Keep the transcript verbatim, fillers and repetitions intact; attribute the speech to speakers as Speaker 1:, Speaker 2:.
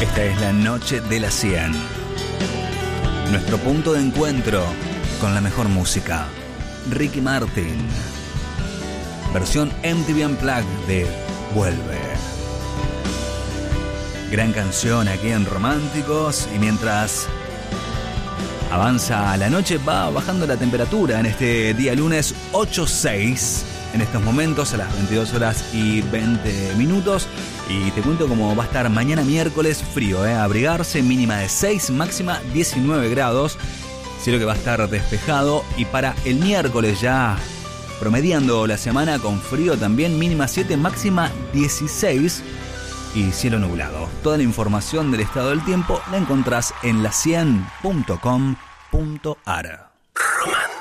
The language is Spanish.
Speaker 1: Esta es la noche de la cien. Nuestro punto de encuentro con la mejor música. Ricky Martin. Versión M T V Unplugged de Vuelve. Gran canción aquí en Románticos. Y mientras avanza la noche, va bajando la temperatura en este día lunes ocho seis. En estos momentos a las veintidós horas y veinte minutos. Y te cuento cómo va a estar mañana miércoles frío, ¿eh? Abrigarse, mínima de seis, máxima diecinueve grados. Cielo que va a estar despejado. Y para el miércoles ya promediando la semana con frío también, mínima siete, máxima dieciséis. Y cielo nublado. Toda la información del estado del tiempo la encontrás en la cien punto com punto ar.